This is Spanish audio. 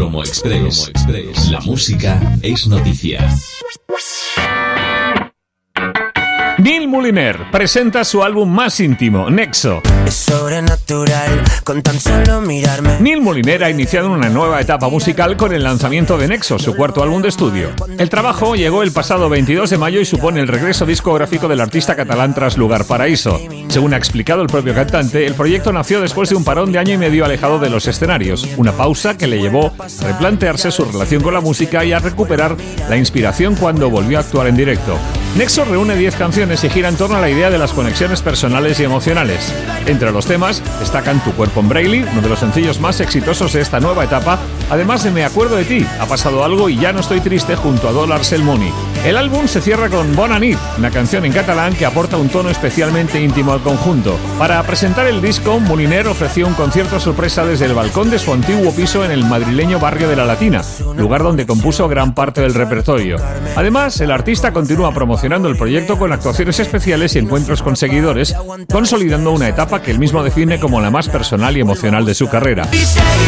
Promo Express. La música es noticia. Neil Moliner presenta su álbum más íntimo, Nexo. Es sobrenatural con tan solo mirarme. Neil Moliner ha iniciado una nueva etapa musical con el lanzamiento de Nexo, su cuarto álbum de estudio. El trabajo llegó el pasado 22 de mayo y supone el regreso discográfico del artista catalán tras Lugar Paraíso. Según ha explicado el propio cantante, el proyecto nació después de un parón de año y medio alejado de los escenarios, una pausa que le llevó a replantearse su relación con la música y a recuperar la inspiración cuando volvió a actuar en directo. Nexo reúne 10 canciones y gira en torno a la idea de las conexiones personales y emocionales. Entre los temas destacan Tu cuerpo en Braille, uno de los sencillos más exitosos de esta nueva etapa, además de Me acuerdo de ti, Ha pasado algo y Ya no estoy triste junto a Dollars el Money. El álbum se cierra con Bona nit, una canción en catalán que aporta un tono especialmente íntimo al conjunto. Para presentar el disco, Moliner ofreció un concierto sorpresa desde el balcón de su antiguo piso en el madrileño barrio de La Latina, lugar donde compuso gran parte del repertorio. Además, el artista continúa promocionando el proyecto con actuaciones especiales y encuentros con seguidores, consolidando una etapa que él mismo define como la más personal y emocional de su carrera.